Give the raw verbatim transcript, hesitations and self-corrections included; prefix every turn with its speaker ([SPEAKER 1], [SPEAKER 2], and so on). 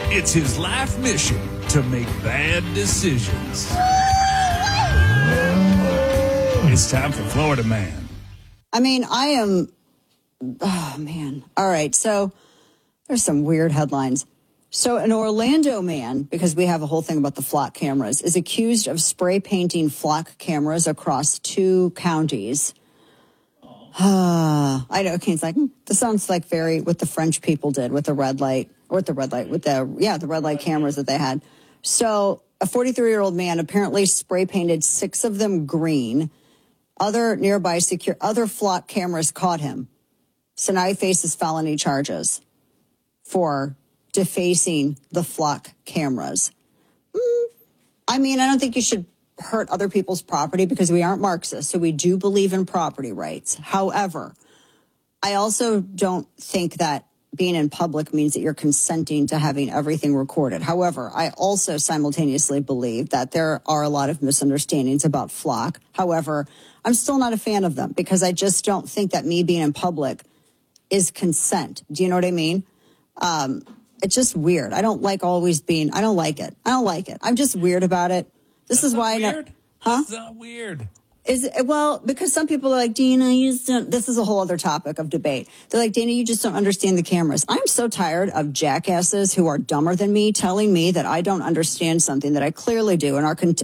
[SPEAKER 1] It's his life mission to make bad decisions. It's time for Florida Man.
[SPEAKER 2] I mean, I am... Oh, man. All right, so there's some weird headlines. So an Orlando man, because we have a whole thing about the flock cameras, is accused of spray painting flock cameras across two counties. Uh, I know, okay, it's like, hmm, this sounds like very what the French people did with the red light, or with the red light, with the, yeah, the red light cameras that they had. So a forty-three-year-old man apparently spray painted six of them green. Other nearby secure, other flock cameras caught him. So now he faces felony charges for defacing the flock cameras. Mm, I mean, I don't think you should hurt other people's property because we aren't Marxists, so we do believe in property rights. However, I also don't think that being in public means that you're consenting to having everything recorded. However, I also simultaneously believe that there are a lot of misunderstandings about flock. However, I'm still not a fan of them because I just don't think that me being in public is consent. Do you know what I mean? Um, it's just weird. I don't like always being, I don't like it. I don't like it. I'm just weird about it. This
[SPEAKER 1] That's
[SPEAKER 2] is why
[SPEAKER 1] weird.
[SPEAKER 2] I know. Huh?
[SPEAKER 1] That's not weird.
[SPEAKER 2] Is it, well, because some people are like, Dana, you just don't, this is a whole other topic of debate. They're like, Dana, you just don't understand the cameras. I'm so tired of jackasses who are dumber than me telling me that I don't understand something that I clearly do and are con-